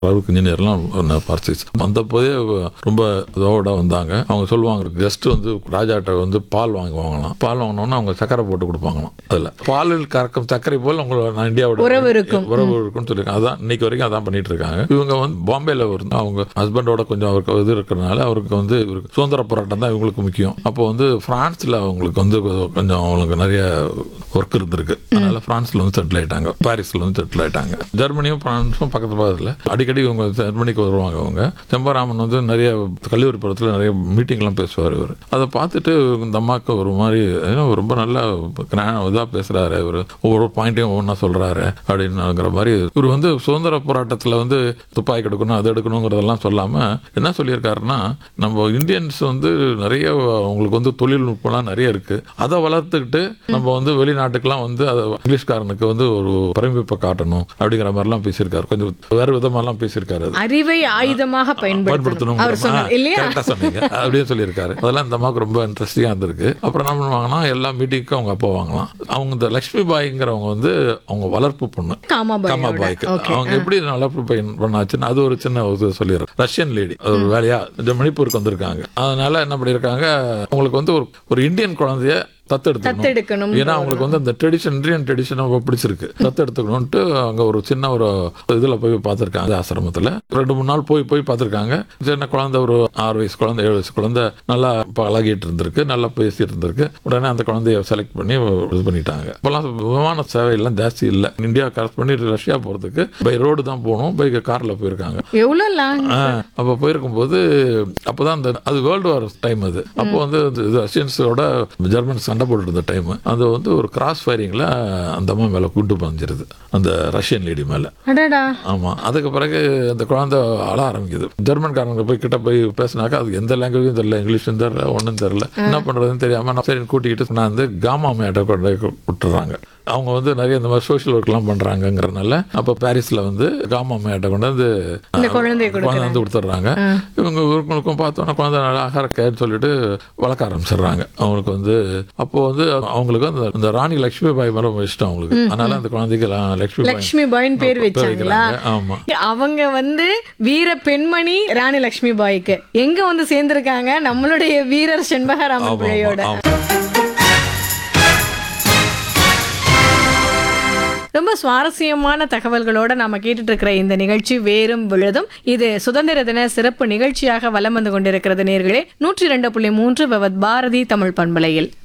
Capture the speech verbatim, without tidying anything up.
அளவுக்கு இன்ஜினியர்லாம் பர்ச்சேஸ் வந்த போதே ரொம்ப இதோட வந்தாங்க. அவங்க சொல்லுவாங்க ஜஸ்ட் வந்து ராஜாட்ட வந்து பால் வாங்குவாங்களாம். பால் வாங்கினோன்னா அவங்க சக்கரை போட்டு கொடுப்பாங்களாம். அதில் பாலில் கறக்கும் சர்க்கரை போல் உங்களை நான் இந்தியாவோட உறவு இருக்கும் உறவு இருக்குன்னு சொல்லியிருக்காங்க. அதான் இன்னைக்கு வரைக்கும் அதான் பண்ணிட்டு இருக்காங்க. இவங்க வந்து பாம்பேல இருந்து அவங்க ஹஸ்பண்டோட கொஞ்சம் அவருக்கு இது இருக்கிறதுனால அவருக்கு வந்து இவருக்கு சுதந்திர போராட்டம் தான் இவங்களுக்கு முக்கியம். அப்போ வந்து பிரான்ஸ்ல அவங்களுக்கு வந்து கொஞ்சம் அவங்களுக்கு நிறைய ஒர்க் இருந்திருக்கு. அதனால பிரான்ஸ்ல வந்து செட்டில் ஆயிட்டாங்க, பாரிஸ்ல வந்து செட்டில் ஆயிட்டாங்க. ஜெர்மனியும் பிரான்ஸும் பக்கத்து பக்கத்தில் அடிக்கடி இவங்க ஜெர்மனிக்கு வருவாங்க. அவங்க செம்பராமன் வந்து நிறைய கல்லூரி படத்தில் நிறைய மீட்டிங் எல்லாம் பேசுவார். இவர் அதை பார்த்துட்டு இந்த அம்மாவுக்கு ஒரு மாதிரி ரொம்ப நல்லா இதாக பேசுறாரு, இவர் ஒவ்வொரு பாயிண்ட்டையும் ஒவ்வொன்றா சொல்றாரு அப்படின்னுங்கிற மாதிரி. இவர் வந்து சுதந்திர போராட்டத்தில் வந்து துப்பாக்கி எடுக்கணும் அது எடுக்கணுங்கிறதெல்லாம் சொல்லாம என்ன சொல்லியிருக்காருன்னா, நம்ம இந்தியன்ஸ் வந்து நிறைய அவங்களுக்கு வந்து தொழில்நுட்பம்லாம் நிறைய இருக்கு, அதை வளர்த்துக்கிட்டு நம்ம வந்து வெளிநாட்டுக்கெல்லாம் வந்து அதை இங்கிலீஷ்காரனுக்கு வந்து ஒரு பரமிப்பை காட்டணும் அப்படிங்கிற மாதிரிலாம் பேசியிருக்காரு. கொஞ்சம் வேற விதமாலாம் பேசியிருக்காரு. அறிவை ஆயுதமாக பயன்படுத்தணும் அப்படின்னு சொல்லியிருக்காரு. அதெல்லாம் இந்த அம்மாவுக்கு ரொம்ப இன்ட்ரெஸ்டிங்கா இருந்திருக்கு. அப்புறம் என்ன பண்ணுவாங்கன்னா எல்லா மீட்டிங்க்கும் அவங்க அப்பா வாங்கலாம். அவங்க இந்த லட்சுமி பாய்ங்கிறவங்க வந்து அவங்க வளர்ப்பு பொண்ணு காமாபாய்க்கு அவங்க எப்படி வளர்ப்பு பையன் பண்ணாச்சுன்னு அது ஒரு சின்ன சொல்லிடுறேன். ரஷ்யன் லேடி ஒரு வேலையா மணிப்பூருக்கு வந்திருக்காங்க. அதனால என்ன பண்ணிருக்காங்க, அவங்களுக்கு வந்து ஒரு இந்தியன் குழந்தைய தத்தெடுத்துக்கணும். ஏன்னா அவங்களுக்கு வந்து அந்த ட்ரெடிஷன் இந்தியன் ட்ரெடிஷன் பிடிச்சிருக்கு, தத்தெடுத்துக்கணும்ட்டு அங்க ஒரு சின்ன ஒரு இதுல போய் பார்த்திருக்காங்க. ஆசிரமத்துல ரெண்டு மூணு நாள் போய் போய் பார்த்திருக்காங்க. சின்ன குழந்தை ஒரு ஆறு வயசு குழந்தை ஏழு வயசு குழந்தை நல்லா பழகிட்டு இருந்திருக்கு, நல்லா பேசிட்டு இருந்திருக்கு. உடனே அந்த குழந்தைய செலக்ட் பண்ணி இது பண்ணிட்டாங்க. இப்பெல்லாம் விமான சேவை எல்லாம் ஜாஸ்தி இல்லை. இந்தியா கிராஸ் பண்ணி ரஷ்யா போறதுக்கு பை ரோடு தான் போகணும், பை கார்ல போயிருக்காங்க. அப்ப போயிருக்கும் போது அப்பதான் அந்த அது வேர்ல்டு வார் டைம். அது அப்போ வந்து ரஷ்யன்ஸோட ஜெர்மன்ஸ் சண்டை போட்டு இருந்த டைம். அது வந்து ஒரு கிராஸ் ஃபயரிங்ல அந்த அம்மா மேல குண்டு பாஞ்சிருது, அந்த ரஷ்யன் லேடி மேல. ஆமா. அதுக்கு பிறகு அந்த குழந்தை அழ ஆரம்பிக்குது. ஜெர்மன்காரங்க போய் கிட்ட போய் பேசினாக்கா அது எந்த லாங்குவேஜும் தெரியல, இங்கிலீஷும் தெரியல, ஒன்றும் தெரியல. என்ன பண்றதுன்னு தெரியாம நான் சரி கூட்டிக்கிட்டு நான் வந்து காமா மேட்டை கொண்டு விட்டுறாங்க. அவங்க வந்து நிறைய இந்த மாதிரி சோஷியல் ஒர்க் எல்லாம் பண்றாங்கிறதுனால அப்ப பாரிஸ்ல வந்து காமா மேட்டை கொண்டு வந்து குழந்தை வந்து கொடுத்துட்றாங்க. இவங்க இவங்களுக்கும் பார்த்தோன்னா குழந்தை நல்லா அகரக்கேன்னு சொல்லிட்டு வளர்க்க ஆரம்பிச்சிடுறாங்க. அவங்களுக்கு வந்து அப்போ வந்து அவங்களுக்கு அந்த இந்த ராணி லட்சுமி பாய் மேல இஷ்டம் அவங்களுக்கு. அதனால அந்த குழந்தைக்கு லட்சுமி லட்சுமி பாய்னு பேர் வச்சாங்களா? ஆமா. அவங்க வந்து வீர பெண்மணி ராணி லட்சுமி பாய்க்கு எங்க வந்து சேர்ந்திருக்காங்க, நம்மளுடைய வீரர் செண்பகராமன் பிள்ளையோட. ரொம்ப சுவாரஸ்யமான தகவல்களோட நாம கேட்டுட்டு இருக்கிற இந்த நிகழ்ச்சி வேரும் விழுதும். இது சுதந்திர தின சிறப்பு நிகழ்ச்சியாக வலம் வந்து கொண்டிருக்கிறது நேயர்களே. நூற்றி இரண்டு புள்ளி மூன்று விவத் பாரதி தமிழ் பண்பலையில்.